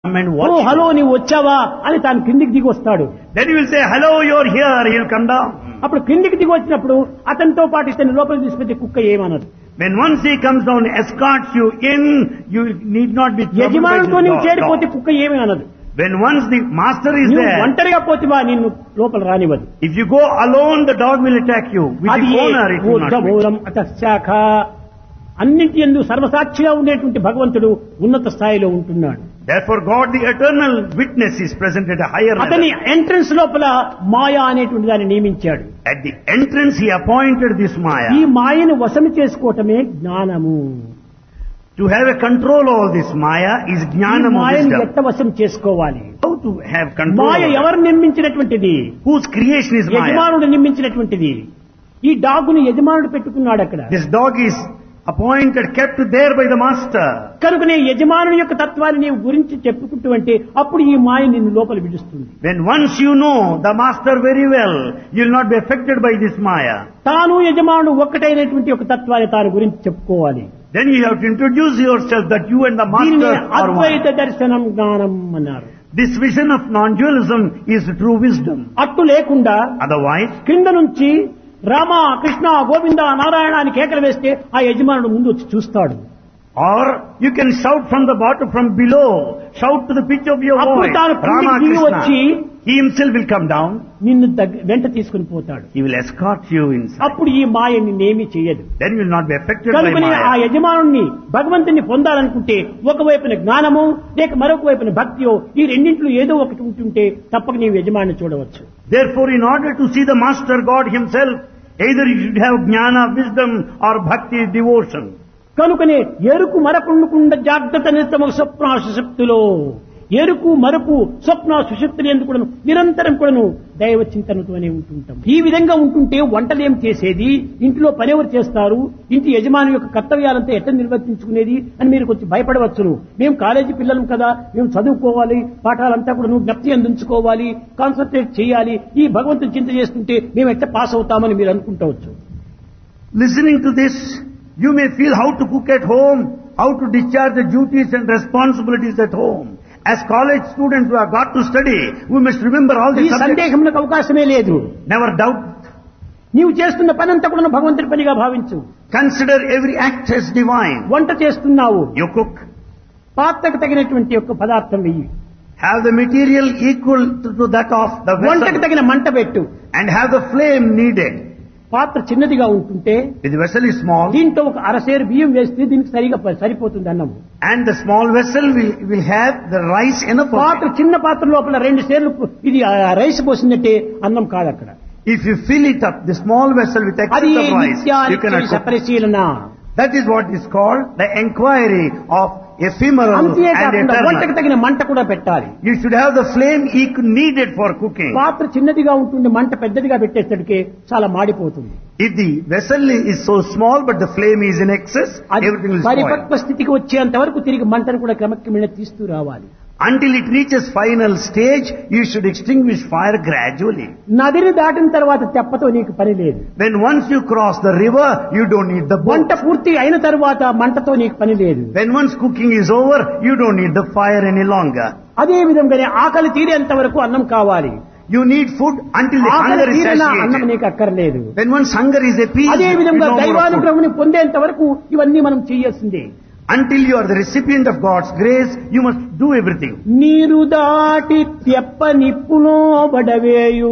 and oh watch. Hello నీవు వచ్చావా అని తాను కిందికి దిగి వస్తాడు. Then he will say, hello, you're here. He'll come down. అప్పుడు కిందికి దిగి వచ్చినప్పుడు అతనితో పాటు ఇతని లోపలికి తీసుకొచ్చే కుక్క ఏమనదు. When once he comes down, escorts you in, you need not be troubled by యజమానులతో నీవు this చేరిపోతే dog. కుక్క ఏమీ అనదు. When once the master is నువ్వు there, ఒంటరిగా పోతివా నిన్ను లోపల రానివ్వదు. if you go alone, the dog will attack you. With అది the owner, it will not be. ఊర్ధ్వమూలం అతఃశాఖ. అన్నింటి యందు సర్వసాక్షిగా ఉండేటువంటి భగవంతుడు ఉన్నత స్థాయిలో ఉంటున్నాడు. Therefore, God, the eternal witness, is present at a higher అతని level. ఎంట్రన్స్ లోపల మాయా అనేటువంటి దాన్ని నియమించాడు. At the entrance, he appointed this ఈ Maya. మాయను వశము చేసుకోవటమే జ్ఞానము. To have a control over this Maya is ఈ jnanam of మాయను wisdom. ఎట్ట వశం చేసుకోవాలి? How to have control Maya over ఎవరు నిర్మించినటువంటిది? it? Whose creation is Maya? యజమానుడు నిర్మించినటువంటిది. ఈ డాగుని యజమానుడు పెట్టుకున్నాడు అక్కడ. This dog is appointed, kept there by the master. కనుకనే యజమానుని యొక్క తత్వాన్ని నీవు గురించి చెప్పుకుంటూ అంటే అప్పుడు ఈ మాయ నిన్ను లోపల విడుస్తుంది. When once you know the master very well, you will not be affected by this Maya. తాను యజమానుడు ఒక్కటైనటువంటి ఒక తత్వాన్ని తాను గురించి చెప్పుకోవాలి. Then you have to introduce yourself that you and the దీనిని master are అద్వైత one. దర్శనం జ్ఞానం అన్నారు. This vision of non-dualism is true wisdom. అట్టు లేకుండా Otherwise, కింద నుంచి రామ కృష్ణ గోవింద నారాయణ అని కేకలు వేస్తే ఆ యజమానుడు ముందు వచ్చి చూస్తాడు. or you can shout from the bottom, from below, shout to the pitch of your అప్పుడు voice, తాను Rama కిందికి దిగి వచ్చి Krishna. He himself will come down. నిన్ను వెంట తీసుకుని పోతాడు. He will escort you inside. అప్పుడు ఈ మాయ నిన్నేమీ చేయదు. Then you will not be affected by కనుకనే ఆ Maya. యజమానుణ్ణి భగవంతుని పొందాలనుకుంటే ఒకవైపున జ్ఞానము లేక మరొక వైపున భక్తియో ఈ రెండింటిలో ఏదో ఒకటి ఉంటుంటే తప్పక నీవు యజమాని చూడవచ్చు. Therefore, in order to see the master God himself, either you should have jnana, wisdom, or bhakti, devotion. కనుకనే ఎరుకు మరకుండకుండా జాగ్రత్త నితమ స్వప్న సుషుప్తిలో ఎరుకు మరపు స్వప్న సుషుప్తులు ఎందుకు కూడాను నిరంతరం కూడాను దైవ చింతనతోనే ఉంటుంటాం. ఈ విధంగా ఉంటుంటే వంటలేం చేసేది, ఇంట్లో పనెవరు చేస్తారు, ఇంటి యజమాని యొక్క కర్తవ్యాలంతా ఎట్లా నిర్వర్తించుకునేది అని మీరు కొంచెం భయపడవచ్చును. మేము కాలేజీ పిల్లలం కదా, మేము చదువుకోవాలి, పాఠాలంతా కూడా నువ్వు జ్ఞప్తి అందించుకోవాలి, కాన్సన్ట్రేట్ చేయాలి, ఈ భగవంతుని చింత చేస్తుంటే మేము ఎట్లా పాస్ అవుతామని మీరు అనుకుంటవచ్చు. Listening to this, you may feel how to cook at home, how to discharge the duties and responsibilities at home. As college students who have got to study, we must remember all ఈ these subjects. సందేహమునకు అవకాశమే లేదు. Never doubt. నీవు చేస్తున్న పనంతా కూడా భగవంతుడి పనిగా భావించు. Consider every act as divine. వంట చేస్తున్నావు, You cook. పాత్రకు తగినటువంటి యొక్క పదార్థం వెయ్యి, Have the material equal to that of the వంటకు vessel. తగిన మంట పెట్టు. And have the flame needed. పాత్ర చిన్నదిగా ఉంటుంటే If the vessel is small, దీంట్లో ఒక అరసేరు బియ్యం వేస్తే దీనికి సరిగా సరిపోతుంది అన్నము. and the small vessel will have the rice enough of పాత్ర it. చిన్న పాత్ర లోపల 2 సేర్లు ఇది రైస్ పోసిందంటే అన్నం కాదు అక్కడ. If you fill it up, the small vessel with అది excess of rice, you cannot నిత్య cook. పరిశీలన. That is what is called the inquiry of ephemeral and అంతేకాకుండా వంటకు eternal. తగిన మంట కూడా పెట్టాలి. You should have the flame needed for cooking. పాత్ర చిన్నదిగా ఉంటుంది, మంట పెద్దదిగా పెట్టేసరికి చాలా మాడిపోతుంది. If the vessel is so small but the flame is in excess, అది everything will spoil. పరిపక్వ స్థితికి వచ్చేంత వరకు తిరిగి మంటను కూడా క్రమక్రమేణా తీస్తూ రావాలి. Until it reaches final stage, you should extinguish fire gradually. నదిని దాటిన తర్వాత తెప్పతో నీకు పని లేదు. When once you cross the river, you don't need the boat. వంట పూర్తి అయిన తర్వాత మంటతో నీకు పని లేదు. When once cooking is over, you don't need the fire any longer. అదే విధంగానే ఆకలి తీరేంత వరకు అన్నం కావాలి. You need food until the ఆకలి hunger is తీరిన అన్నం satiated. నీకు అక్కర్లేదు. When once hunger is appeased, అదే you విధంగా no more of food. దైవానుగ్రహం పొందేంత వరకు ఇవన్నీ మనం చేయాల్సిందే. Until you are the recipient of God's grace, you must do everything. నీరు దాటి తెప్ప నిప్పులో బడవేయు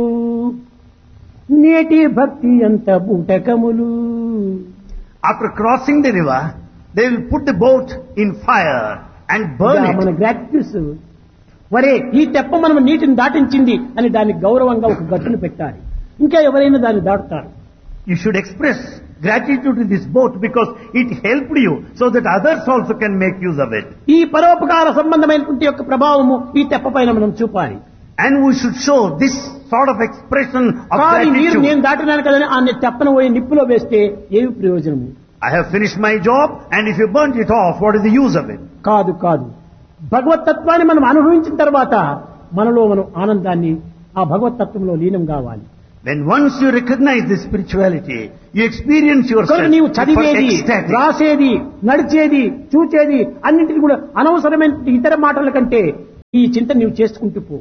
నేటి భక్తి అంత బూటకములు. After crossing the river, they will put the boat in fire and burn మన it. గ్రాట్యుస్ వరే ఈ తెప్ప మనం నీటిని దాటించింది అని దానికి గౌరవంగా ఒక గట్టును పెట్టాలి. ఇంకా ఎవరైనా దాన్ని దాటుతారు. You should express gratitude to this boat because it helped you so that others also can make use of it. ఈ పరోపకార సంబంధమైనటువంటి యొక్క ప్రభావము ఈ తెప్ప పైన మనం చూపాలి. And we should show this sort of expression of కానీ మీరు gratitude. నేను దాటినాను కదని ఆ తెప్పను పోయి నిప్పులో వేస్తే ఏమి ప్రయోజనము? I have finished my job, and if you burnt it off, what is the use of it? కాదు కాదు. భగవతత్వాన్ని మనం అనుభవించిన తర్వాత మనలో మనం ఆనందాన్ని ఆ భగవతత్వంలో లీనం కావాలి. When once you recognize this spirituality, you experience yourself కనుక నీవు for చదివేది, ecstatic. రాసేది, నడిచేది, చూచేది అన్నింటినీ కూడా అనవసరమైన ఇతర మాటల కంటే ఈ చింతన నీవు చేసుకుంటూ పో.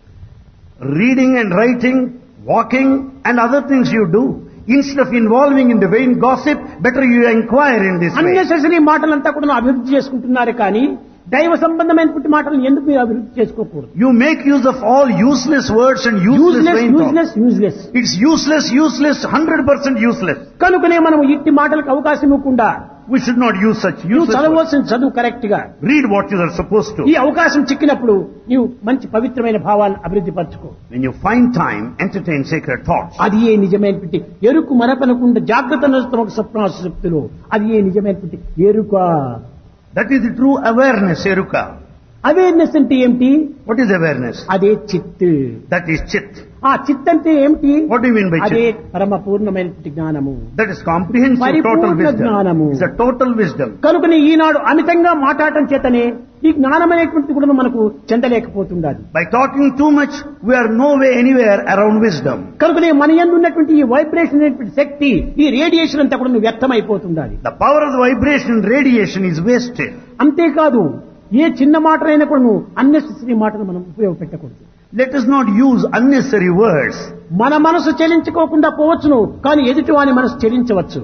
Reading and writing, walking and other things you do. Instead of involving in the vain gossip, better you inquire in this way. Unnecessary మాటలంతా కూడా అభివృద్ధి చేసుకుంటున్నారు కానీ దైవ సంబంధమైనటువంటి మాటలను ఎందుకు మీరు అభివృద్ధి చేసుకోకూడదు? You make use of all useless words and useless vain talk. Useless. It's useless, 100% useless. కనుకనే మనం ఇట్టి మాటలకు అవకాశం ఇవ్వకుండా We should not use such నువ్వు useless words. చదవలసిన చదువు కరెక్ట్ గా Read what you are supposed to. ఈ అవకాశం చిక్కినప్పుడు నీవు మంచి పవిత్రమైన భావాలను అభివృద్ధి పరచుకో. When you find time, entertain sacred thoughts. అది ఏ నిజమైనటువంటి ఎరుకు మరపనకుండా జాగ్రత్త నష్టం స్వప్నాశక్తులు అది ఏ నిజమైనటువంటి ఎరుక. That is the true awareness, Eruka. Awareness అంటే ఏమిటి? What is awareness? అదే చిత్. That is Chit. ఆ చిత్ అంటే ఏమిటి? What do you mean by అదే Chit? పరమ పూర్ణమైనటువంటి జ్ఞానము. That is comprehensive total పరిపూర్ణ wisdom. జ్ఞానము. It's a total wisdom. కనుకనే ఈనాడు అమితంగా మాట్లాడటం చేతనే ఈ జ్ఞానమైనటువంటి కూడా మనకు చెందలేకపోతుండాలి. By talking too much, we are no way anywhere around wisdom. కనుకనే మన యందు ఉన్నటువంటి ఈ వైబ్రేషన్ అనేటువంటి శక్తి ఈ రేడియేషన్ అంతా కూడా వ్యర్థమైపోతుండాలి. The power of the vibration and radiation is wasted. అంతేకాదు ఏ చిన్న మాటలైనా కూడా అన్నెసెసరీ మాటలు మనం ఉపయోగపెట్టకూడదు. Let us not use unnecessary words. మన మనసు చెలించుకోకుండా పోవచ్చును కానీ ఎదుటి వాని మనసు చెలించవచ్చు.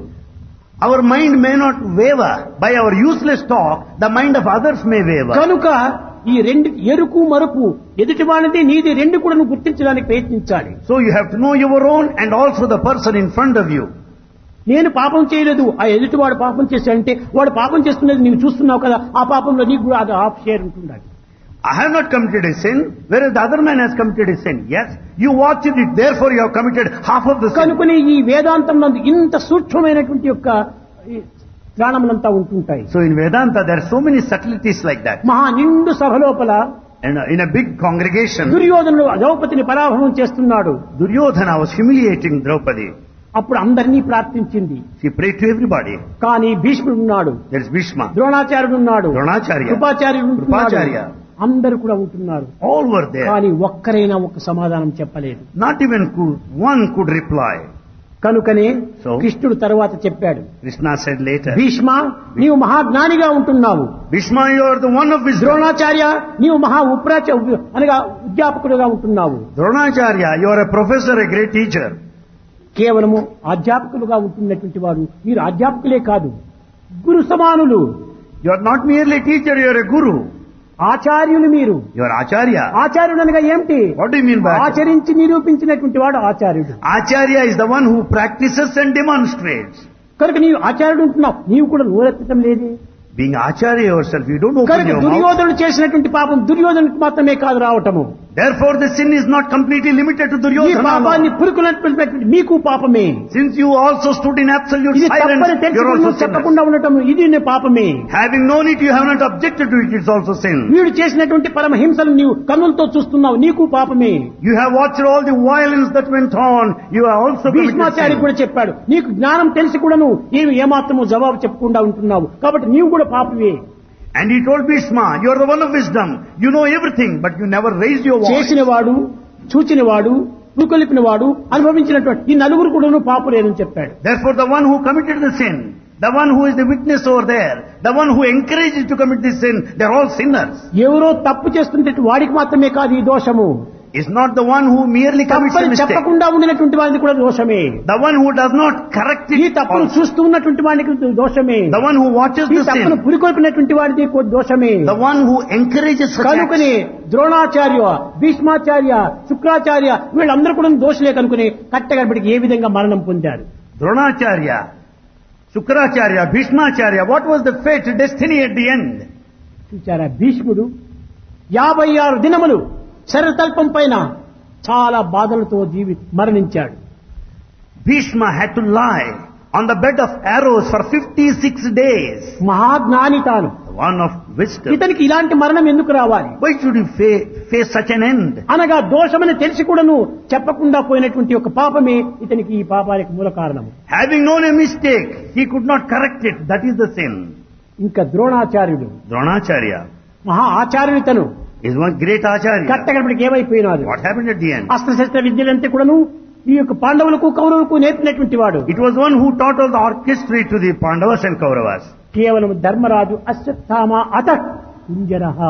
Our mind may not waver. By our useless talk, the mind of others may waver. కనుక ఈ రెండు ఎరుకు మరుపు ఎదుటి వానిది నీది రెండు కూడా నువ్వు గుర్తించడానికి ప్రయత్నించాలి. So you have to know your own and also the person in front of you. నేను పాపం చేయలేదు, ఆ ఎదుటివాడు పాపం చేశాడంటే వాడు పాపం చేస్తున్నది నీవు చూస్తున్నావు కదా, ఆ పాపంలో నీకు కూడా అది హాఫ్ షేర్ ఉంటుండాలి. I have not committed a sin, whereas the other man has committed a sin. Yes, you watched it, therefore you have committed half of the sin. కనుకనే ఈ వేదాంతం నందు ఇంత సూక్ష్మమైనటువంటి యొక్క జ్ఞానములంతా ఉంటుంటాయి. So in Vedanta there are so many subtleties like that. మహా నిండు సభ లోపల And in a big congregation, దుర్యోధనుడు ద్రౌపదిని పరాభవం చేస్తున్నాడు. Duryodhana was humiliating Draupadi. అప్పుడు అందరినీ ప్రార్థించింది. She prayed to everybody. కానీ భీష్ముడు ఉన్నాడు, There is Bhishma, ద్రోణాచార్యుడు ఉన్నాడు, Dronacharya, కృపాచార్యుడు ఉంటున్నాడు, Krupacharya. అందరూ కూడా ఉంటున్నారు. All were there. కానీ ఒక్కరైనా ఒక సమాధానం చెప్పలేదు. Not even one could reply. కనుకనే So? కృష్ణుడు తర్వాత చెప్పాడు, Krishna said later, భీష్మ నీవు మహాజ్ఞానిగా ఉంటున్నావు, Bhishma, you are the one of wisdom. Dronacharya నీవు మహా అనగా అధ్యాపకుడుగా ఉంటున్నావు. Dronacharya, you are a professor, a great teacher. కేవలము అధ్యాపకులుగా ఉంటున్నటువంటి వారు మీరు అధ్యాపకులే కాదు, గురు సమానులు. You are not merely a teacher, you are a guru. ఆచార్యులు మీరు. You are Acharya. ఆచార్యుడు అనగా ఏమిటి? What do you mean by Acharya? ఆచరించి నిరూపించినటువంటి వాడు ఆచార్యుడు. Acharya is the one who practices and demonstrates. కనుక నీవు ఆచార్యుడు ఉంటున్నావు, నీవు కూడా నోరెత్తడం లేదే. Being Acharya yourself, you don't open కనుక your mouth. దుర్యోధనుడు చేసినటువంటి పాపం దుర్యోధనుడికి మాత్రమే కాదు రావటము. Therefore the sin is not completely limited to ఈ Duryodhana. పాపాన్ని పురుకున్నటువంటి మీకు పాపమే. Since you also stood in absolute ఇది silence, తప్పని you are తెలుసుకుని also sinner. చెప్పకుండా ఉండటం ఇది నీ పాపమే. Having known it, you have not objected to it, it's also sin. వీడు చేసినటువంటి పరమహింసలు నీవు కన్నులతో చూస్తున్నావు, నీకు పాపమే. You have watched all the violence that went on, you have also committed Bhishmacharya sin. కూడా చెప్పాడు, నీకు జ్ఞానం తెలిసి కూడా నువ్వు నీవు ఏమాత్రము జవాబు చెప్పకుండా ఉంటున్నావు, కాబట్టి నీవు కూడా పాపమే. And he told Bhishma, you are the one of wisdom, you know everything, but you never raised your voice. చేసినవాడు, చూచినవాడు, పురుకొలిపినవాడు, అనుభవించినటువంటి ఈ నలుగురు కూడా పాపులేనని చెప్పాడు. Therefore the one who committed the sin, the one who is the witness over there, the one who encourages to commit this sin, they are all sinners. ఎవరో తప్పు చేస్తుంటే వాడికి మాత్రమే కాదు ఈ దోషము. Is not the one who merely commits a తప్పని mistake. చెప్పకుండా ఉండినటువంటి వాడికి కూడా దోషమే. The one who does not correct ఈ it తప్పును also. చూస్తూ ఉన్నటువంటి వాడికి దోషమే. The one who watches ఈ the తప్పును sin. పురికొల్పినటువంటి వాడికి దోషమే. The one who encourages such acts. కనుకనే ద్రోణాచార్య, భీష్మాచార్య, శుక్రాచార్య వీళ్ళందరూ కూడా దోషులే కనుకుని కట్టగడపడికి ఏ విధంగా మరణం పొందారు. Dronacharya, Shukracharya, Bhishmacharya, what was the fate, destiny at the end? చూచారా, భీష్ముడు 56 దినములు శరతల్పం పైన చాలా బాధలతో మరణించాడు. Bhishma had to lie on the bed of arrows for 56 days. మహాజ్ఞాని తాను, The one of wisdom. ఇతనికి ఇలాంటి మరణం ఎందుకు రావాలి? Why should you face such an end? అనగా దోషమని తెలిసి కూడాను చెప్పకుండా పోయినటువంటి ఒక పాపమే ఇతనికి ఈ పాపానికి మూల కారణము. Having known a mistake, he could not correct it. That is the sin. ఇంకా ద్రోణాచార్యుడు Dronacharya మహా ఆచార్యుడు తను is one great Acharya. కట్టగడపడికి ఏమైపోయినాడు? What happened at the end? అస్త్రశస్త్ర విద్యలంతా కూడాను ఈ యొక్క పాండవులకు కౌరవులకు నేర్పినటువంటి వాడు. It was one who taught all the orchestra to the Pandavas and Kauravas. కేవలం ధర్మరాజు అశ్వత్థామ అత కుంజరహ అని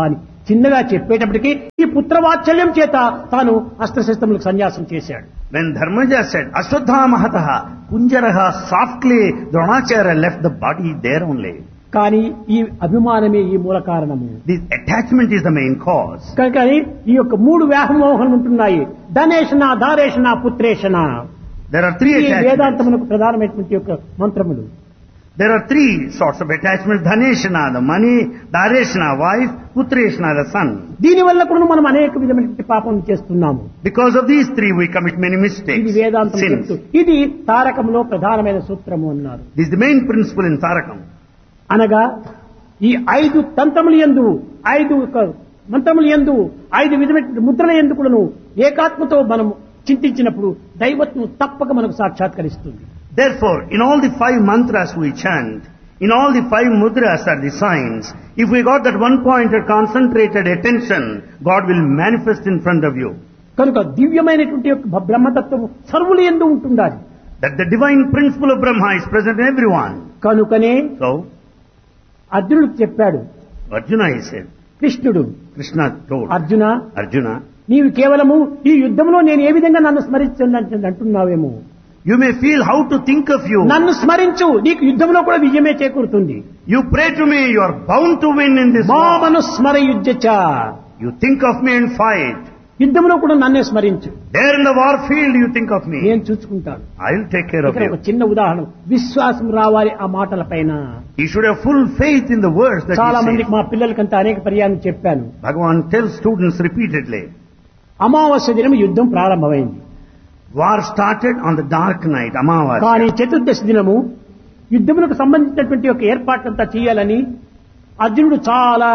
చిన్నగా చెప్పేటప్పటికీ ఈ పుత్రవాత్సల్యం చేత తాను అస్త్రశస్త్రములకు సన్యాసం చేశాడు. When Dharmaja said, Ashwadhamahataha, Kunjaraha softly, Dronacharya left the body there only. కానీ ఈ అభిమానమే ఈ మూల కారణము. This attachment is the main cause. కనుక ఈ యొక్క మూడు వ్యామోహాలు ఉంటున్నాయి. ధనేషణ, దారేషణ, పుత్రేషణ. There are three ఈ attachments. వేదాంతమునకు ప్రధానమైనటువంటి యొక్క మంత్రములు. There are three sorts of attachments. Dhaneshana, the money, Dareshana, wife, Putreshana, the son. దీని వల్ల కూడా మనం అనేక విధమైనటువంటి పాపం చేస్తున్నాము. Because of these three we commit many ఇది mistakes, వేదాంతం sins. చెప్తూ ఇది తారకంలో ప్రధానమైన సూత్రము అన్నారు. This is the main principle in Tarakam. అనగా ఈ 5 తంత్రముల యందు 5 మంత్రముల యందు 5 విధమైన ముద్రల యందు కూడాను ఏకాత్మతో మనం చింతించినప్పుడు దైవత్వం తప్పక మనకు సాక్షాత్కరిస్తుంది. Therefore, in all the 5 mantras we chant, in all the 5 mudras are the signs. If we got that one-pointed concentrated attention, God will manifest in front of you. కనుక దివ్యమైనటువంటి యొక్క బ్రహ్మతత్వము సర్వుల యందు ఉంటుండాలి. That the divine principle of Brahma is present in everyone. కనుకనే So, అర్జునుడికి చెప్పాడు Arjuna, he said, కృష్ణుడు, Krishna told Arjuna, నీవు కేవలము ఈ యుద్ధంలో నేను ఏ విధంగా నన్ను స్మరించాను అంటున్నావేమో. you may feel how to think of you. నన్ను స్మరించు, నీకు యుద్ధంలో కూడా విజయమే చేకూరుతుంది. You pray to me, you are bound to win in this war. మామను స్మరయుజ్యచ, You think of me and fight. యుద్ధంలో కూడా నన్నే స్మరించు, There in the war field you think of me. నేను చూసుకుంటాను. I'll take care of ఇక్కడ ఒక you. చిన్న ఉదాహరణ, విశ్వాసం రావాలి ఆ మాటల పైన. You should have full faith in the words that చాలా he మందికి says. మా పిల్లలకంతా అనేక పర్యాయం చెప్పాను. Bhagavan tells students repeatedly. అమావాస్య దినం యుద్ధం ప్రారంభమైంది. War started on the dark night, కానీ Amavasya. చతుర్దశి దినము యుద్ధములకు సంబంధించినటువంటి ఒక ఏర్పాట్లంతా చేయాలని అర్జునుడు చాలా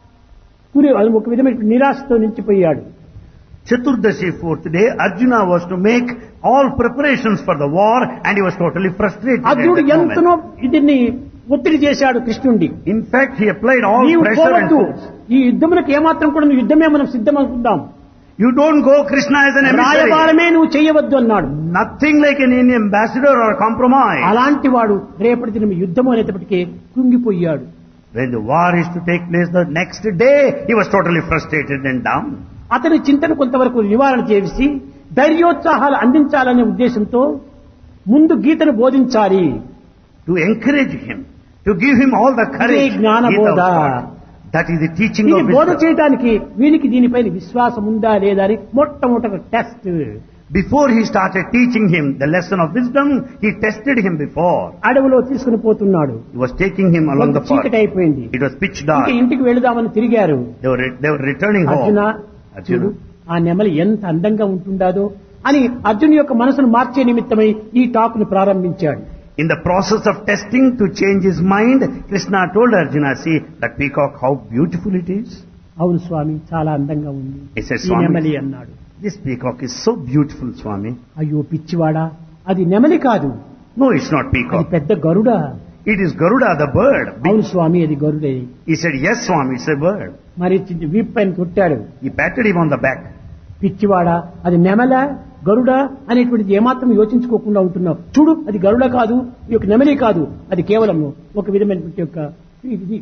ఒక విధమైన నిరాశతో నిలిచిపోయాడు. Chaturdashi, 4th day, Arjuna was to make all preparations for the war and he was totally frustrated at అర్జునుడు that ఎంతనో moment. దీన్ని ఒత్తిడి చేశాడు కృష్ణుడి. In fact, he applied all నీవు pressure and పోవద్దు, force. ఈ యుద్ధములకు ఏమాత్రం కూడా నువ్వు యుద్ధమే మనం సిద్ధం అనుకుందాం, You don't go Krishna as an emissary. రాయబారమే నువ్వు చేయవద్దు అన్నాడు. Nothing like an Indian ambassador or compromise. అలాంటి వాడు రేపటి దినం యుద్ధము అనేటప్పటికీ కృంగిపోయాడు. When the war is to take place the next day, he was totally frustrated and down. అతని చింతన కొంతవరకు నివారణ చేసి ధైర్యోత్సాహాలు అందించాలనే ఉద్దేశంతో ముందు గీతను బోధించాలి. To encourage him, to give him all the courage. ఇదే జ్ఞాన Gita బోధ. of God. That is the teaching ఇది of బోధ wisdom. చేయడానికి వీనికి దీనిపైన విశ్వాసం ఉందా లేదా అని మొట్టమొదటి test. Before he started teaching him the lesson of wisdom, he tested him before. అడవిలో తీసుకుని పోతున్నాడు. He was taking him along the చీకటి path. అయిపోయింది. It was pitch ఇంకా dark. ఇంటికి వెళదామని తిరిగారు. They were returning Arjuna home. చూడు, Arjuna. ఆ నెమలి ఎంత అందంగా ఉంటుండాదో అని అర్జున్ యొక్క మనసును మార్చే నిమిత్తమై ఈ టాక్ ను ప్రారంభించాడు. In the process of testing to change his mind, Krishna told Arjuna, see that peacock, how beautiful it is. అవును స్వామి, చాలా అందంగా ఉంది He said, ఈ Swami, నెమలి అన్నాడు. this peacock is so beautiful, Swami. అయ్యో పిచ్చివాడా, అది నెమలి కాదు, No, it's not అది peacock. పెద్ద గరుడ. It is Garuda, the bird. అవును స్వామి, అది గరుడే. He said, yes, Swami, it's a bird. మరి వీప్ పైన కొట్టాడు. He patted him on the back. పిచ్చివాడా, అది నెమల గరుడ అనేటువంటిది ఏమాత్రం యోచించుకోకుండా ఉంటున్నావు. చూడు, అది గరుడ కాదు, ఈ యొక్క నెమలి కాదు, అది కేవలం ఒక విధమైనటువంటి యొక్క ఇది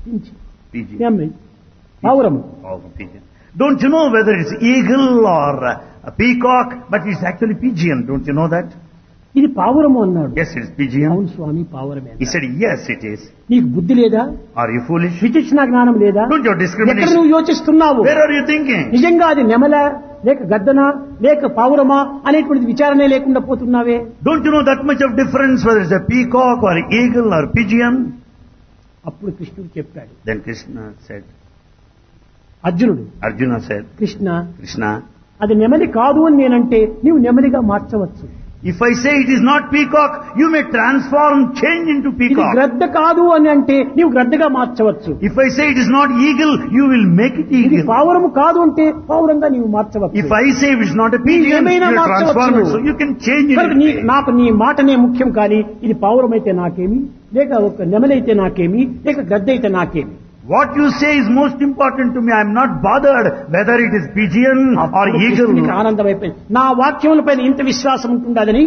Pigeon. నెమలి పావురము. Oh, pigeon. Don't you know whether it's eagle or a peacock, but it's actually pigeon. Don't you know that? ఇది పావురము అన్నాడు. Yes, it's pigeon. అవును స్వామి, పావురమే. He said, yes, it is. నీకు బుద్ధి లేదా, Are you foolish? విచక్షణ జ్ఞానం లేదా, Don't you ఎక్కడ discriminate? నువ్వు యోచిస్తున్నావు? Where are you thinking? నిజంగా అది నెమల లేక గద్దన లేక పావురమా అనేటువంటి విచారణే లేకుండా పోతున్నావే. Don't you know that much of difference whether it's a peacock or eagle or pigeon? అప్పుడు కృష్ణుడు చెప్పాడు. Then Krishna said, అర్జునుడు, Arjuna said, కృష్ణ, Krishna, అది నెమలి కాదు అని నేనంటే నీవు నెమలిగా మార్చవచ్చు. if I say it is not peacock, you may transform, change into ఇది peacock. గ్రద్ద కాదు అని అంటే నీవు గ్రద్దగా మార్చవచ్చు. If I say it is not eagle, you will make it ఇది eagle. పావురము కాదు అంటే పావురంగా నీవు మార్చవచ్చు. If I say it is not a pigeon, you ఏమైనా will transform it. మార్చవచ్చు. So you can change కనుక it. నాకు నీ మాటనే ముఖ్యం, కానీ ఇది పావురమైతే నాకేమి, లేక ఒక నెమలైతే నాకేమి, లేక గ్రద్ద అయితే నాకేమి. What you say is most important to me. I am not bothered whether it is pigeon or అప్పుడు eagle. కృష్ణునికి ఆనందం అయిపోయింది. నా వాక్యములపైన ఇంత విశ్వాసం ఉంటుందని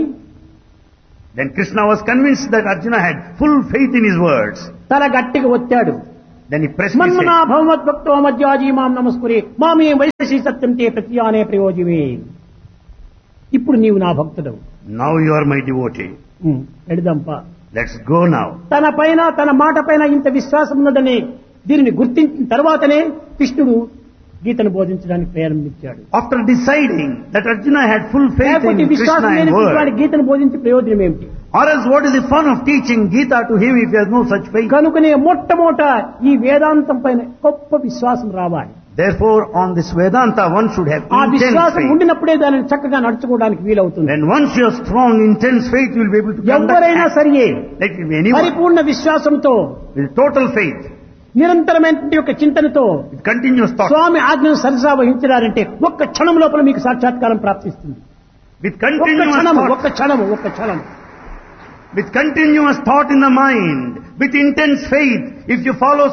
Then Krishna was convinced that Arjuna had full faith in his words. తల గట్టిగా ఒత్తాడు. Then he pressed me మన్మనా భగవద్భక్తో మధ్యాజీ మాం నమస్కురే మామే వైశేషి సత్యం తే ప్రత్యానే ప్రయోజమే. ఇప్పుడు నీవు నా భక్తుడవు. Now you are my devotee. ఎడదంపా. Let's go now. తన పైన తన మాట పైన ఇంత విశ్వాసం ఉన్నదని దీనిని గుర్తించిన తర్వాతనే కృష్ణుడు గీతను బోధించడానికి ప్రారంభించాడు. After deciding that Arjuna had full faith in Krishna and word, గీతను బోధించే ప్రయోజనం ఏమిటి? or else what is the fun of teaching Gita to him if he has no such faith? కనుకనే మొట్టమొదట ఈ వేదాంతం పైన గొప్ప విశ్వాసం రావాలి. Therefore, on this Vedanta, one should have ఆ intense విశ్వాసం faith. ఉండినప్పుడే దానిని చక్కగా నడుచుకోవడానికి వీలవుతుంది. When once you have strong, intense faith, you will be able to conduct ఎవరైనా acts. సరియే Let it be anyone. పరిపూర్ణ విశ్వాసంతో With total faith, నిరంతరమైన యొక్క చింతనతో with continuous thought, స్వామి ఆజ్ఞను సరసా వహించడారంటే ఒక్క క్షణం లోపల మీకు సాక్షాత్కారం ప్రాప్తిస్తుంది. with ఒక్క continuous క్షణం thought, ఒక్క క్షణం ఒక్క క్షణం. with continuous thought in the mind, with intense faith, if you follow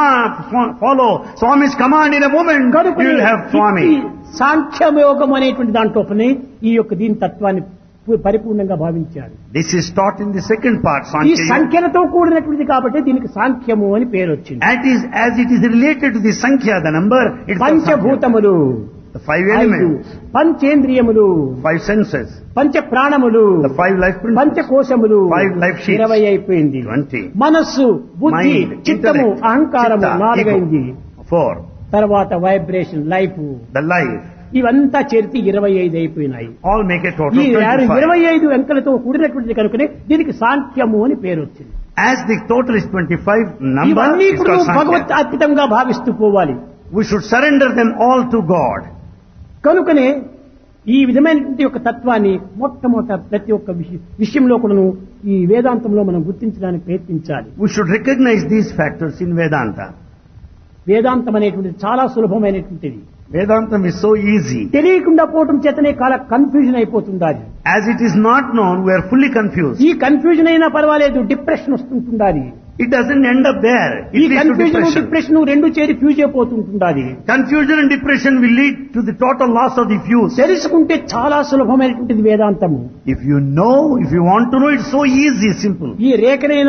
Swami's command in a moment, you will have Swami. సాంఖ్యయోగం అనేటువంటి దాంట్లోనే ఈ యొక్క దీని తత్వాన్ని పరిపూర్ణంగా భావించాడు. This is taught in the second part, ఈ Sankhya Yoga. సంఖ్యలతో కూడినటువంటిది కాబట్టి దీనికి సాంఖ్యము అని పేరు వచ్చింది. As it is related to the Sankhya, the number, it's called Sankhya. పంచభూతములు, The 5 elements, పంచేంద్రియములు, 5 senses, పంచ ప్రాణములు, the 5 life principles, పంచకోశములు 5 life sheets, 20 అయిపోయింది. 20. మనస్సు, బుద్ధి, Mind, చిత్తము, intellect, అహంకారము chitta, 4 ego, అయింది. 4. తర్వాత వైబ్రేషన్, లైఫ్, The life, ఇవంతా చేరితే 25 అయిపోయినాయి. all make a total ఈ 25. 25 అంకెలతో కూడినటువంటిది కనుకనే దీనికి సాంఖ్యము అని పేరు వచ్చింది. As the total is 25, number ఇవన్నీ is కూడా called భగవత్ Sankhya. అర్పితంగా భావిస్తూ పోవాలి. We should surrender them all to God. కనుకనే ఈ విధమైనటువంటి యొక్క తత్వాన్ని మొట్టమొదట ప్రతి ఒక్క విషయంలో కూడాను ఈ వేదాంతంలో మనం గుర్తించడానికి ప్రయత్నించాలి. We should recognize these factors in Vedanta. వేదాంతం అనేటువంటిది చాలా సులభమైనటువంటిది. Vedantam is so easy. తెలియకుండా పోవటం చేతనే చాలా confusion అయిపోతుండాలి. As it is not known, we are fully confused. ఈ కన్ఫ్యూజన్ అయినా పర్వాలేదు, depression వస్తుంటుండాలి. It doesn't end up there. ఈ It leads to confusion depression. Depression రెండు చేరి fuse అయిపోతుంటుండాలి. Confusion and depression will lead to the total loss of the fuse. తెలుసుకుంటే చాలా సులభమైనటువంటిది వేదాంతము. If you know, if you want to know, it's so easy, simple. ఈ రేఖనైనా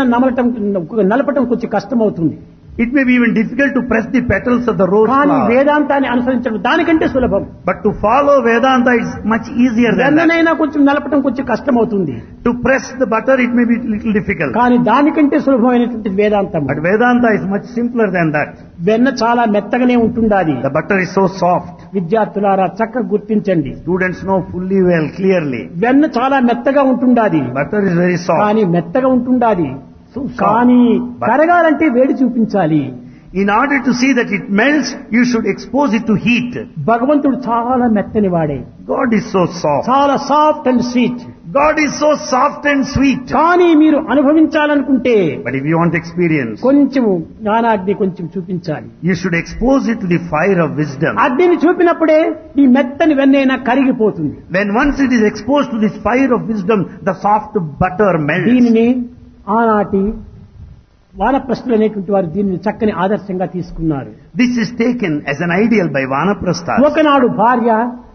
నలపటం కొంచెం కష్టం అవుతుంది. It may be even difficult to press the petals of the rose కానీ flower. వేదాంతాన్ని అనుసరించడం దానికంటే సులభం. But to follow Vedanta is much easier than that. వెన్ననైనా కొంచెం నలపటం కొంచెం కష్టం అవుతుంది. To press the butter, it may be a little difficult. కానీ దానికంటే సులభమైనటువంటి వేదాంతం. But Vedanta is much simpler than that. వెన్న చాలా మెత్తగానే ఉంటుండాలి. The butter is so soft. విద్యార్థులారా చక్కగా గుర్తించండి. Students know fully well, clearly. వెన్న చాలా మెత్తగా ఉంటుండాలి. Butter is very soft. కానీ మెత్తగా ఉంటుండాలి. So soft. కానీ కరగాలంటే వేడి చూపించాలి. In order to see that it melts, you should expose it to heat. భగవంతుడు చాలా మెత్తని వాడే. God is so soft. చాలా soft and sweet. God is so soft and sweet. కానీ మీరు అనుభవించాలనుకుంటే But if you want experience, కొంచెం జ్ఞానాగ్ని కొంచెం చూపించాలి. you should expose it to the fire of wisdom. అగ్నిని చూపినప్పుడే ఈ మెత్తని వెన్నైనా కరిగిపోతుంది. When once it is exposed to this fire of wisdom, the soft butter melts. దీనిని ఆనాటి వానప్రస్థులు అనేటువంటి వారు దీనిని చక్కని ఆదర్శంగా తీసుకున్నారు. This is taken as an ideal by Vanaprasthas. ఒకనాడు భార్య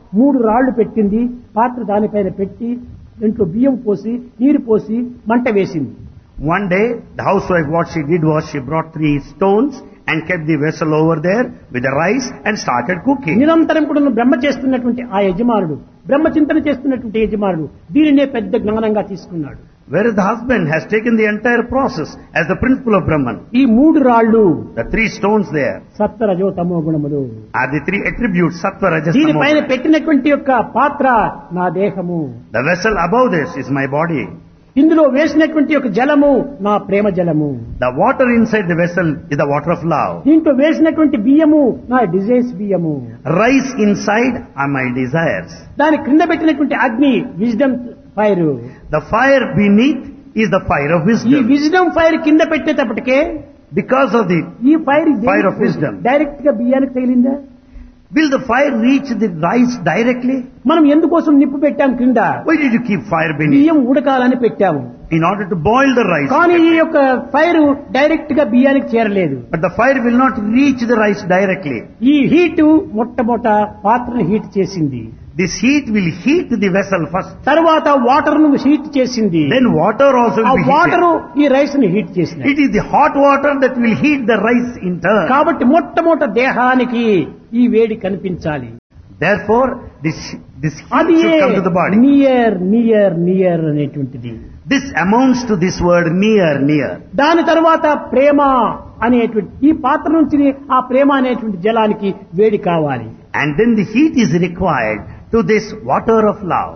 3 రాళ్లు పెట్టింది, పాత్ర దానిపైన పెట్టి దాంట్లో బియ్యం పోసి నీరు పోసి మంట వేసింది. One day, the housewife, what she did was she brought 3 stones and kept the vessel over there with the rice and started cooking. నిరంతరం కూడా బ్రహ్మ చేస్తున్నటువంటి ఆ యజమానుడు, బ్రహ్మచింతన చేస్తున్నటువంటి యజమానుడు దీనినే పెద్ద జ్ఞానంగా తీసుకున్నాడు. Whereas the husband has taken the entire process as the principle of Brahman. ఈ 3 రాళ్లు The 3 stones there సత్వ రజో తమో గుణములు. are the 3 attributes, sattva, rajas, దీనిపైన tamas. పెట్టినటువంటి యొక్క పాత్ర నా దేహము, The vessel above this is my body. ఇందులో వేసినటువంటి యొక్క జలము నా ప్రేమ జలము, The water inside the vessel is the water of love. దీంట్లో వేసినటువంటి బియ్యము నా డిజైర్స్ బియ్యము, Rice inside are my desires. దాని క్రింద పెట్టినటువంటి అగ్ని wisdom fire. The fire beneath is the fire of ఈ wisdom. విజ్డమ్ ఫైర్ కింద పెట్టేటప్పటికే Because of the, ఈ fire Fire of wisdom. Direct గా బియ్యానికి తగిలిందా? will the fire reach the rice directly? మనం ఎందుకోసం నిప్పు పెట్టాం కింద? Why did you keep fire beneath? బియ్యం ఉడకాలని పెట్టాము. In order to boil the rice. కానీ ఈ యొక్క ఫైర్ డైరెక్ట్ గా బియ్యానికి చేరలేదు. But the fire will not reach the rice directly. ఈ హీట్ మొట్టమొదట పాత్రను హీట్ చేసింది. This heat will heat the vessel first. తర్వాత వాటర్ ను హీట్ చేసింది. Then water also ఆ will be వాటర్ heated. ఈ రైస్ ని హీట్ చేసింది. It is the hot water that will heat the rice in turn. కాబట్టి మొట్టమొదట దేహానికి ఈ వేడి కనిపించాలి. Therefore, this heat అది should come to the body. Near అనేటువంటిది. This amounts to this word near. దాని తర్వాత ప్రేమ అనేటువంటి ఈ పాత్ర నుంచి ఆ ప్రేమ అనేటువంటి జలానికి వేడి కావాలి. And then the heat is required to this water of love.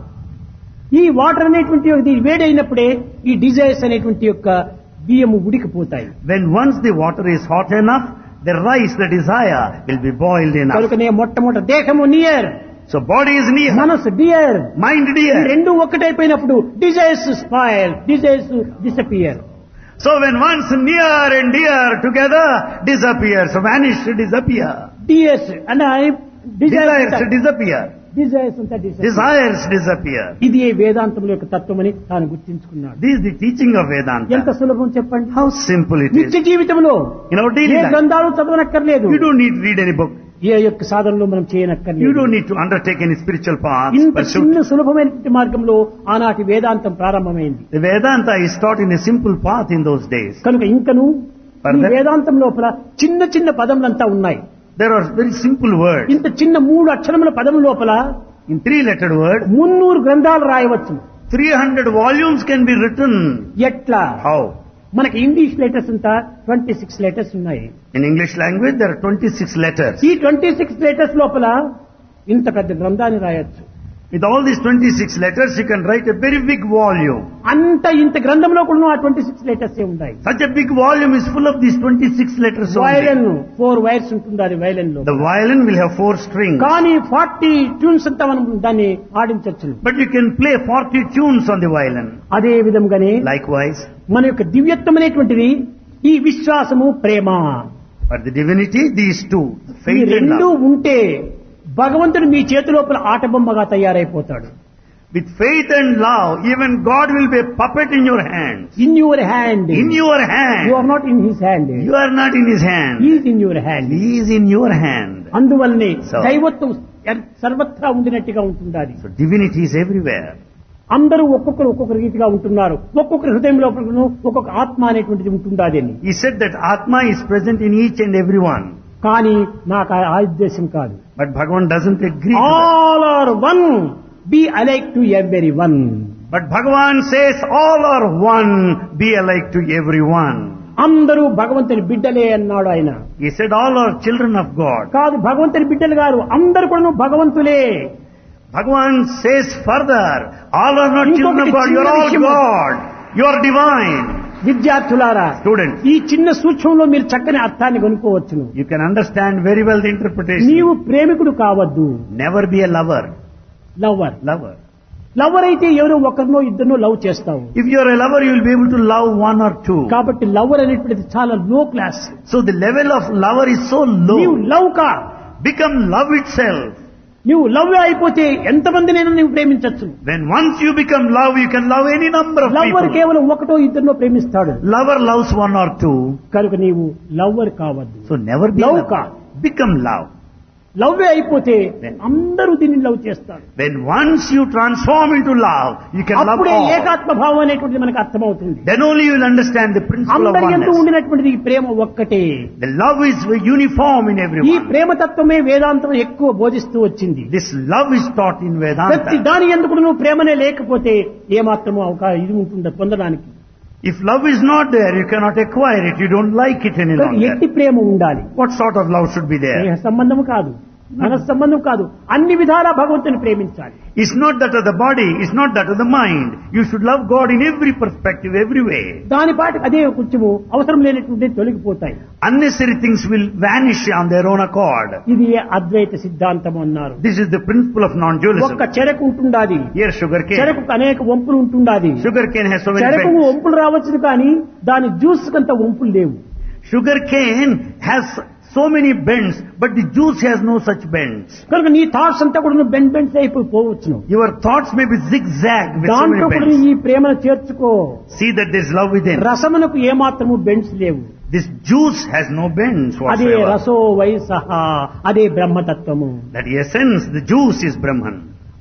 ఈ వాటర్ అనేటువంటి ఇది వేడి అయినప్పుడే ఈ డిజైర్స్ అనేటువంటి యొక్క బియ్యము ఉడికిపోతాయి. When once the water is hot enough, the rice, the desire, will be boiled enough. కనుకనే మొట్టమొదటి దేహము near, So body is near, మనసు డియర్, mind ఈ dear. రెండు ఒకటైపోయినప్పుడు desires spoil, desires disappear. So when once near and dear together disappears, vanish, disappear. Dears అంటే Desires disappear. Desires అంతా disappear. Desires disappear. ఇది ఏ వేదాంతంలో యొక్క తత్వమని తాను గుర్తించుకున్నాడు. This is the teaching of ఎంత Vedanta. సులభం చెప్పండి. How simple it నిత్య is. జీవితంలో In our daily A life, గ్రంథాలు చదవనక్కర్లేదు. you don't need to read any book. ఏ యొక్క సాధనలో మనం You చేయనక్కర్లేదు. don't need to undertake any spiritual path. ఇంత Pursue. చిన్న సులభమైన మార్గంలో ఆనాటి వేదాంతం ప్రారంభమైంది. The Vedanta is taught in a simple path in those days. కనుక ఇంకను ఈ Further? వేదాంతం లోపల చిన్న పదములంతా ఉన్నాయి. There are very simple words. ఇంత చిన్న 3 అక్షరముల పదం లోపల In 3-lettered word, 300 గ్రంథాలు రాయవచ్చు. 300 volumes can be written. ఎట్లా? How? మనకి ఇంగ్లీష్ లెటర్స్ అంతా 26 లెటర్స్ ఉన్నాయి. In English language, there are 26 letters. ఈ 26 లెటర్స్ లోపల ఇంత పెద్ద గ్రంథాన్ని రాయొచ్చు. With all these 26 letters, you can write a very big volume. ఇంత గ్రంథంలో కూడా ఆ 26 లెటర్స్ ఉన్నాయి. Such a big volume is full of these 26 letters violin only. 4 wires ఉంటుంది అది వయలిన్ లో. The violin will have 4 strings. కానీ 40 ట్యూన్స్ అంతా మనం దాన్ని ఆడించవచ్చు. But you can play 40 tunes on the violin. అదే విధంగానే Likewise, మన యొక్క దివ్యత్వం అనేటువంటిది ఈ విశ్వాసము, ప్రేమ, but the divinity, these two, ఈ faith and రెండు love. ఉంటే భగవంతుడు మీ చేతి లోపల ఆటబొమ్మగా తయారైపోతాడు. With faith and love, even God will be a puppet in your hands. In your hand. In your you hand. Are not in his hand. You are not in His hand. Is in your hand. He is in your hand. అందువల్లనే So- దైవత్వం సర్వత్రా ఉండినట్టుగా ఉంటుండాలి. So divinity is everywhere. అందరూ ఒక్కొక్క రీతిగా ఉంటున్నారు. ఒక్కొక్కరి హృదయం లోపల ఒక్కొక్క ఆత్మ అనేటువంటిది ఉంటుండాలి అని. He said that Atma is present in each and every one. కానీ నాకు ఆ ఉద్దేశం కాదు. But Bhagavan doesn't agree to that. All are one, B alike to every one. But Bhagavan says all are one, be alike to everyone. అందరూ భగవంతుని బిడ్డలే అన్నాడు ఆయన. He said all are children of God. కాదు, భగవంతుని బిడ్డలు గారు అందరూ కూడా భగవంతులే. Bhagavan says further, all are not children of God, you are all God. You are divine. విద్యార్థులారా, Students, ఈ చిన్న సూక్ష్మంలో మీరు చక్కని అర్థాన్ని కొనుక్కోవచ్చును. you can understand very well the interpretation. నీవు ప్రేమికుడు కావద్దు, Never be a lover. Lover. Lover. Lover అయితే ఎవరో ఒకరినో ఇద్దరినో లవ్ చేస్తావు. If you are a lover, you will be able to love one or two. కాబట్టి లవ్వర్ అనేటువంటిది చాలా లో class. So the level of lover is so నీవు low. Love కా, Become love itself. నువ్వు లవ్ అయిపోతే ఎంతమందినైనా నువ్వు ప్రేమించవచ్చు. When once you become love, you can love any number of lover people. కేవలం ఒకటో ఇద్దరినో ప్రేమిస్తాడు. Lover loves one or two. కనుక నీవు లవ్వర్ కావద్దు. So never be Love love. ka. Become love. Love అయిపోతే అందరూ దీన్ని లవ్ చేస్తారు. When once you transform into love, you can love అప్పుడే all. ఏకాత్మ భావం అనేటువంటిది మనకు అర్థమవుతుంది. Then only you will understand the principle of అందరి ఎందు oneness. ఉండినటువంటిది ఈ ప్రేమ ఒక్కటే. The love is uniform in ఈ everyone. ప్రేమతత్వమే వేదాంతం ఎక్కువ బోధిస్తూ వచ్చింది. This love is taught in ప్రతి Vedanta. దాని ఎందుకు నువ్వు ప్రేమనే లేకపోతే ఏమాత్రము ఇది ఉంటుందా పొందడానికి. If love is not there, you cannot acquire it. You don't like it any ఎట్టి longer. ప్రేమ ఉండాలి. What sort of love should be there? స్నేహ సంబంధం కాదు, మన సంబంధం కాదు, అన్ని విధాలా భగవంతుని ప్రేమించాలి. It's not that of the body, it's not that of the mind. You should love God in every perspective, every way. దాని పాటి అదే కొంచెము అవసరం లేనటువంటి తొలగిపోతాయి. Unnecessary things will vanish on their own accord. ఇది అద్వైత సిద్ధాంతం అన్నారు. This is the principle of non-dualism. ఒక్క చెరకు ఉంటుండాది, Here sugarcane. చెరకు అనేక వంపులు ఉంటుండాది. Sugarcane has so many చెరకు bends. వంపులు రావచ్చు కానీ దాని జ్యూస్ కంత వంపులు లేవు. Sugarcane has so many bends, but the juice has no such bends. కనుక నీ థాట్స్ అంతా కూడా బెండ్స్ అయిపోవచ్చు. Your thoughts may be zigzag with so దాంట్లో many కూడా bends. ఈ ప్రేమను చేర్చుకో. See that there is love within. రసమునకు ఏమాత్రము బెండ్స్ లేవు. This juice has no bends అదే whatsoever. రసో వై సహా, అదే బ్రహ్మతత్వము. That essence, the juice is Brahman.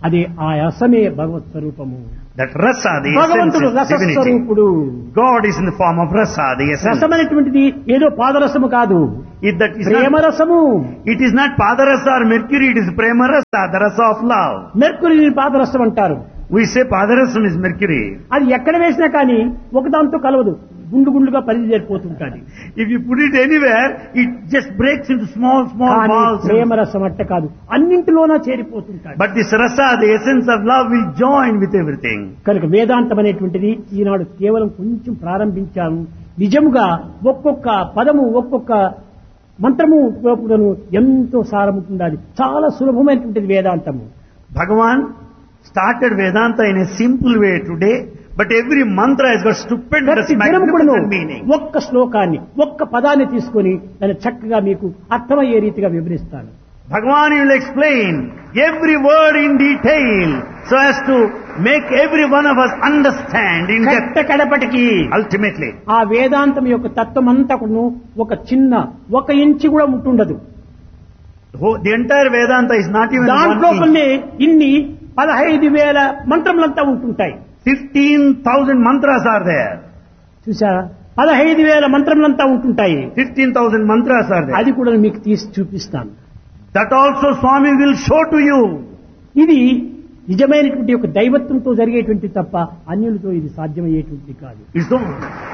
అదే ఆ రసమే భగవత్ స్వరూపము. That rasa, the essence భగవంతుడు is divinity. రసస్వరూపుడు. God is in the form of rasa, the essence. రసం అనేటువంటిది ఏదో పాదరసము కాదు, If that is Prema not, రసము. it is not padarasa or mercury, it is prema rasa, the rasa of love. Mercury పాదరసం అంటారు. We say padarasam is mercury. అది ఎక్కడ వేసినా కానీ ఒకదాంతో కలవదు, గుండు గుండుగా పరిధి చేరిపోతుంటాది. If you put it anywhere, it just breaks into small కానీ balls. ప్రేమ రసం అట్ట కాదు, అన్నింటిలోనా చేరిపోతుంటాడు. But this rasa, the essence of love, will join with everything. కనుక వేదాంతం అనేటువంటిది ఈనాడు కేవలం కొంచెం ప్రారంభించాము. నిజముగా ఒక్కొక్క పదము ఒక్కొక్క మంత్రము లోపులను ఎంతో సారం ఉంటుండాలి. చాలా సులభమైనటువంటిది వేదాంతము. Bhagavan started Vedanta in a simple way today, but every mantra has got stupendous, ప్రతి దినం కూడాను magnificent meaning. ఒక్క శ్లోకాన్ని ఒక్క పదాన్ని తీసుకొని దాన్ని చక్కగా మీకు అర్థమయ్యే రీతిగా వివరిస్తాను. Bhagavan will explain every word in detail so as to make every one of us understand in depth. కడపటికి Ultimately, ఆ వేదాంతం యొక్క తత్వం అంతా కూడాను ఒక చిన్న 1 ఇంచు కూడా ఉంటుండదు. the entire Vedanta is not even దాంట్లో 1 inch. కొన్ని ఇన్ని 15,000 మంత్రములంతా ఉంటుంటాయి. 15,000 mantras are there. చూసారా, 15,000 మంత్రములంతా ఉంటుంటాయి. 15,000 mantras are there. అది కూడా మీకు తీసి చూపిస్తాను. That also Swami will show to you. ఇది నిజమైనటువంటి ఒక దైవత్వంతో జరిగేటువంటి తప్ప అన్యులతో ఇది సాధ్యమయ్యేటువంటిది కాదు. It's all.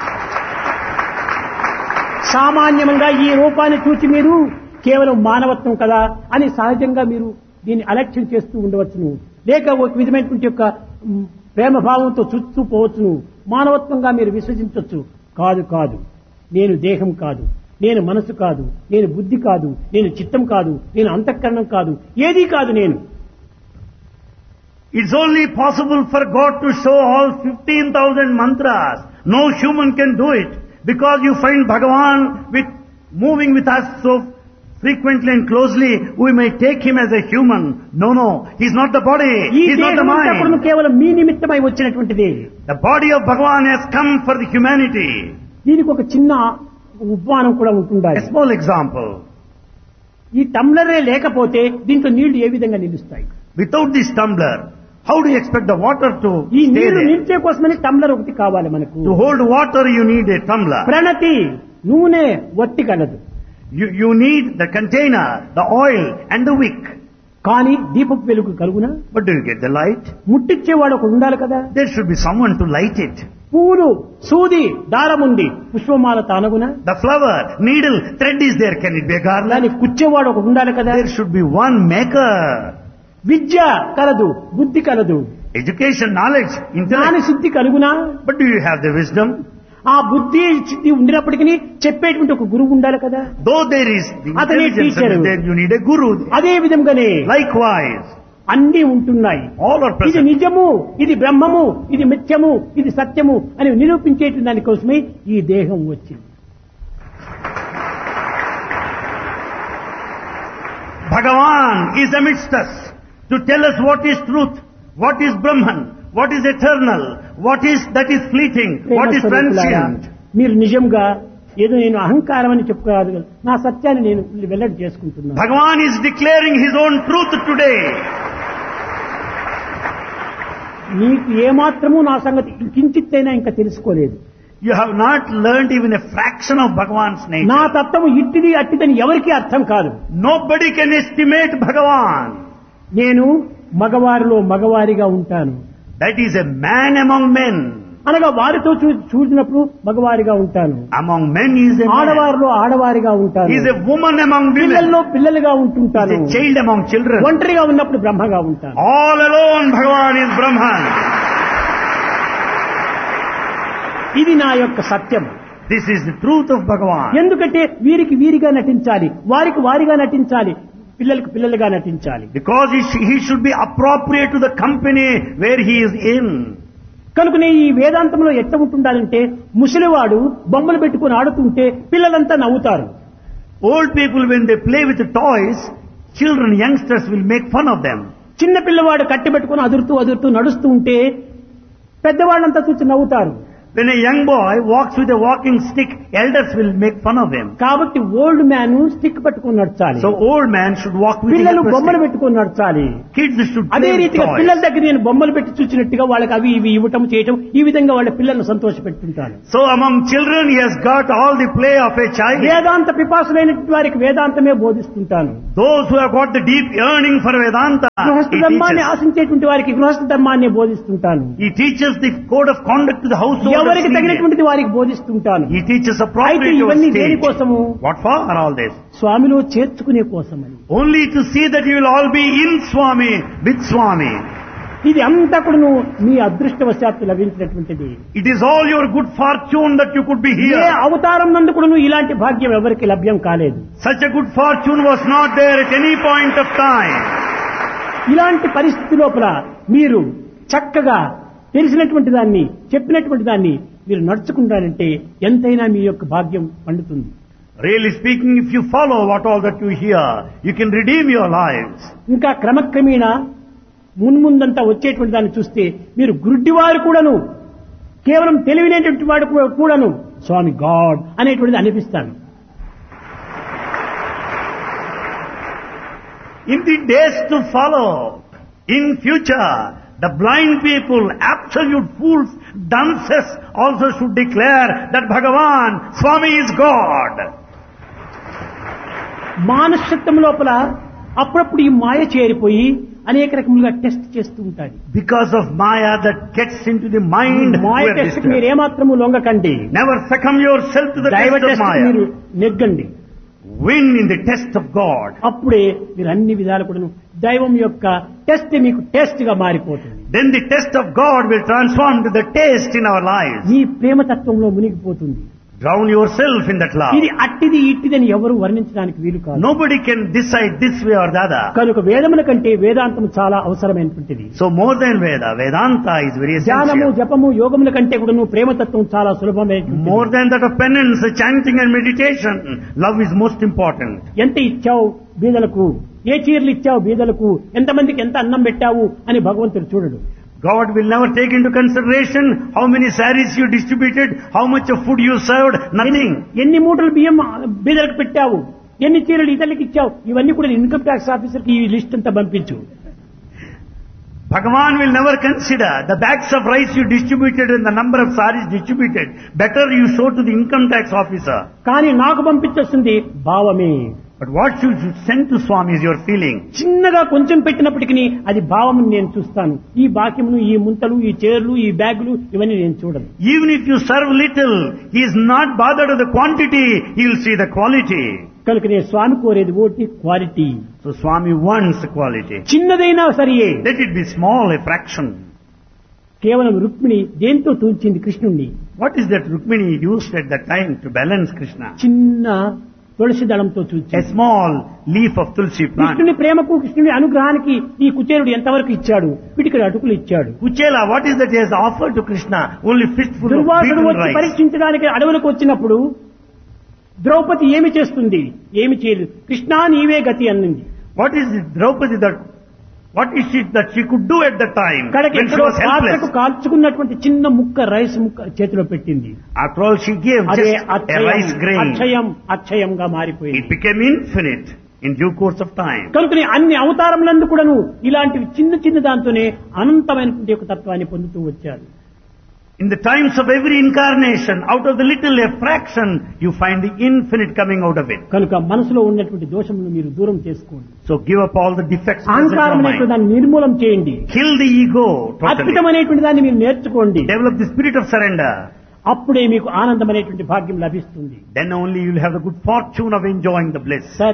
సామాన్యంగా ఈ రూపాన్ని చూచి మీరు కేవలం మానవత్వం కదా అని సహజంగా మీరు దీన్ని అలక్ష్యం చేస్తూ ఉండవచ్చును, లేక ఒక విధమైనటువంటి యొక్క ప్రేమ భావంతో చూస్తూ పోవచ్చును, మానవత్వంగా మీరు విశ్వసించవచ్చు. కాదు కాదు, నేను దేహం కాదు, నేను మనసు కాదు, నేను బుద్ధి కాదు, నేను చిత్తం కాదు, నేను అంతఃకరణం కాదు, ఏదీ కాదు నేను. It's only possible for God to show all 15,000 mantras. No human can do it because you find Bhagavan moving with us so frequently and closely. We may take him as a human. No, he's not the body. ఈ He's not the దేహం mind. కేవలం మీ నిమిత్తమై వచ్చినటువంటిది. The body of Bhagavan has come for the humanity. దీనికి ఒక చిన్న ఉపమానం కూడా A ఉంటుండాలి. small example. ఈ టంబ్లరే లేకపోతే దీంట్లో నీళ్లు ఏ విధంగా నిలుస్తాయి? Without this tumbler, how do you expect the water to ఈ stay నీళ్లు there? నిలిచే కోసమని టంబ్లర్ ఒకటి కావాలి మనకు. To hold water, you need a tumbler. ప్రణతి నూనె వత్తి కలదు, You need the container, the oil and the wick. కానీ దీపపు వెలుగు కలుగునా? But do you get the light? ముట్టిచ్చేవాడు ఒకడు ఉండాలి కదా. There should be someone to light it. పూలు సూది దారముంది, పుష్పమాల తానగునా? The flower, needle, thread is there. Can it be a garland? దాన్ని కుచ్చేవాడు ఒకడు ఉండాలి కదా. There should be one maker. విద్య కలదు, బుద్ధి కలదు, Education, knowledge, జ్ఞాన intellect. Siddhi కలుగునా? But do you have the wisdom? ఆ బుద్ధి సిద్ధి ఉండినప్పటికీ చెప్పేటువంటి ఒక గురువు ఉండాలి కదా. Though there is the Atane intelligence teacher. is there, you need a guru. అదే విధంగానే Likewise, అన్ని ఉంటున్నాయి. all are ఇది present. నిజము, ఇది బ్రహ్మము, ఇది మిథ్యము, ఇది సత్యము అని నిరూపించేటువంటి దానికోసమే ఈ దేహం వచ్చింది. Bhagavan is amidst us to tell us what is truth, what is Brahman, what is eternal, what is that is fleeting, what is ప్రేమస్వరూపులారా, transient. మీరు నిజంగా ఏదో నేను అహంకారం అని చెప్పుకోరాదు, నా సత్యాన్ని నేను వెల్లడి చేసుకుంటున్నాను. Bhagavan is declaring his own truth today. నీకు ఏమాత్రము నా సంగతి కించిత్తైనా ఇంకా తెలుసుకోలేదు. You have not learned even a fraction of Bhagavan's nature. నా తత్వము ఇట్టిది అట్టిదని ఎవరికీ అర్థం కాదు. Nobody can estimate Bhagavan. నేను మగవారిలో మగవారిగా ఉంటాను, That is a man among men. అనగా వారితో చూసినప్పుడు మగవారిగా ఉంటాను, Among men he is a man. ఆడవారిలో ఆడవారిగా ఉంటాను, He is a woman among women. పిల్లల్లో పిల్లలుగా He ఉంటుంటాను, is a child among children. ఒంటరిగా ఉన్నప్పుడు బ్రహ్మగా ఉంటాను. All alone Bhagavan is Brahman. ఇది నా యొక్క సత్యం. This is the truth of Bhagavan. ఎందుకంటే వీరికి వీరిగా నటించాలి, వారికి వారిగా నటించాలి, పిల్లలకు పిల్లలుగా నటించాలి. Because he should be appropriate to the company where he is in. కనుకనే ఈ వేదాంతంలో ఎట్లా ఉంటుండాలంటే ముసలివాడు బొమ్మలు పెట్టుకుని ఆడుతుంటే పిల్లలంతా నవ్వుతారు. Old people, when they play with the toys, children, youngsters will make fun of them. చిన్న పిల్లవాడు కట్టి పెట్టుకుని అదురుతూ అదురుతూ నడుస్తూ ఉంటే పెద్దవాళ్ళంతా చూసి నవ్వుతారు. When a young boy walks with a walking stick, elders will make fun of him. కాబట్టి ఓల్డ్ మ్యాన్ స్టిక్ పట్టుకొని నడచాలి. So old man should walk with a పిల్లలు stick. బొమ్మలు పెట్టుకొని నడచాలి. Kids should అదే play with రీతిగా toys. పిల్లల దగ్గర నేను బొమ్మలు పెట్టి చూసినట్టుగా వాళ్ళకి అవి ఇవి ఇవ్వటం చేయటం ఈ విధంగా వాళ్ళ పిల్లలను సంతోషపెట్టుంటాను. So among children he has got all the play of a child. వేదాంత పిపాసులైనటువంటి వారికి వేదాంతమే బోధిస్తుంటాను. Those who have got the deep yearning for Vedanta, గృహస్థ he ధర్మాన్ని teaches. ఆశించేటువంటి వారికి గృహస్థ ధర్మాన్ని బోధిస్తుంటాను. He teaches the code of conduct to the household. ఎవరికి తగినటువంటిది వారికి బోధిస్తుంటాను. He teaches అయితే appropriate to ఇవన్నీ a దేని stage. కోసము? What for are all this? స్వామిలో చేర్చుకునే కోసమని. Only to see that you will all be in Swami, with Swami. ఇది అంతా కూడా మీ అదృష్టవశాత్తు లభించినటువంటిది. It is all your good fortune that you could be A here. అవతారం నందు కూడా ఇలాంటి భాగ్యం ఎవరికి లభ్యం కాలేదు. Such a good fortune was not there at any point of time. ఇలాంటి పరిస్థితి లోపల మీరు చక్కగా తెలిసినటువంటి దాన్ని చెప్పినటువంటి దాన్ని మీరు నడుచుకుంటారంటే ఎంతైనా మీ యొక్క భాగ్యం పండుతుంది. Really speaking, if you follow what all that you hear, you can redeem your lives. ఇంకా క్రమక్రమేణా మున్ముందంతా వచ్చేటువంటి దాన్ని చూస్తే మీరు గుడ్డివారు కూడాను కేవలం తెలివినేటువంటి వాడు కూడాను స్వామి గాడ్ అనేటువంటిది అనిపిస్తాను. In the days to follow, in future, the blind people, absolute fools, dunces also should declare that Bhagavan, Swami is God. మానసత్వం లోపల అప్పుడప్పుడు ఈ మాయ చేరిపోయి అనేక రకములుగా టెస్ట్ చేస్తూ ఉంటాడు. Because of Maya that gets into the mind, Maya we are test disturbed. మీరు ఏమాత్రము లొంగకండి. Never succumb yourself to the దైవ test of test Maya. మీరు నెగ్గండి. Win in the test of God. అప్పుడే మీరు అన్ని విధాలు కూడా దైవం యొక్క టెస్ట్ మీకు టెస్ట్ గా మారిపోతుంది. Then the test of God will transform to the taste in our lives. మీ ప్రేమతత్వంలో మునిగిపోతుంది. Drown yourself in that love. ఇది అట్టిది ఇట్టిదని ఎవరు వర్ణించడానికి వీలు కాదు. Nobody can decide this way or the other. కనుక వేదముల కంటే వేదాంతం చాలా అవసరమైనటువంటిది. So more than Veda, Vedanta is very ధ్యానము essential. జపము యోగముల కంటే కూడా ప్రేమతత్వం చాలా సులభమైనటువంటిది. More than that of penance, chanting and meditation, love is most important. ఎంత ఇచ్చావు బీదలకు, ఏ చీరలు ఇచ్చావు బీదలకు, ఎంతమందికి ఎంత అన్నం పెట్టావు అని భగవంతుడు చూడడు. God will never take into consideration how many saris you distributed, how much of food you served, nothing. ఎన్ని మూటలు బియ్యం బీదలకు పెట్టావు, ఎన్ని చీరలు ఇతరులకు ఇచ్చావు, ఇవన్నీ కూడా ఇన్కమ్ ట్యాక్స్ ఆఫీసర్ కి ఈ లిస్ట్ అంతా పంపించు. Bhagavan will never consider the bags of rice you distributed and the number of saris distributed. Better you show to the income tax officer. కానీ నాకు పంపించేస్తుంది భావమే. But what you should send to Swami is your feeling. చిన్నగా కొంచెం పెట్టినప్పటికీ అది భావమును నేను చూస్తాను. ఈ బాక్యమును, ఈ ముంతలు, ఈ చీరలు, ఈ బ్యాగులు ఇవన్నీ నేను చూడను. Even if you serve little, he is not bothered with the quantity, he will see the quality. కనుక నేను స్వామి కోరేది ఓటి quality. So Swami wants quality. చిన్నదైనా సరియే. Let it be small, a fraction. కేవలం రుక్మిణి దేంతో తూల్చింది కృష్ణుణ్ణి? What is that Rukmini used at that time to balance Krishna? చిన్న తులసి దళంతో చూచి A small leaf of tulsi plant. కృష్ణుని ప్రేమకు, కృష్ణుని అనుగ్రహానికి ఈ కుచేరుడు ఎంతవరకు ఇచ్చాడు? పిటికడు అటుకులు ఇచ్చాడు. Kuchela, what is that he has offered to Krishna? Only fistful of Durvasudu beaten వచ్చి rice. పరీక్షించడానికి అడవులకు వచ్చినప్పుడు ద్రౌపది ఏమి చేస్తుంది? ఏమి చేయలేదు. కృష్ణా నీవే గతి అన్నింది. What is it, Draupadi, what is it that she could do at that time కడకి when she ఎక్కడో was పాత్రకు helpless? కాల్చుకున్నటువంటి చిన్న ముక్క రైస్ ముక్క చేతిలో పెట్టింది. After all, she gave అదే just a rice grain. అక్షయంగా It మారిపోయింది. became infinite in due course of time. కనుకనే అన్ని అవతారములందు కూడాను ఇలాంటివి చిన్న చిన్న దాంతోనే అనంతమైనటువంటి ఒక తత్వాన్ని పొందుతూ వచ్చారు. In the times of every incarnation, out of the little a fraction, you find the infinite coming out of it. కనుక మనసులో ఉన్నటువంటి దోషమును మీరు దూరం చేసుకోండి. So give up all the defects present in your అహంకారం అనేటువంటి mind. దాన్ని నిర్మూలం చేయండి. Kill the ego totally. అద్భుతం అనేటువంటి దాన్ని మీరు నేర్చుకోండి. Develop the spirit of surrender. అప్పుడే మీకు ఆనందమైనటువంటి భాగ్యం లభిస్తుంది. Then only you will have the good fortune of enjoying the bliss.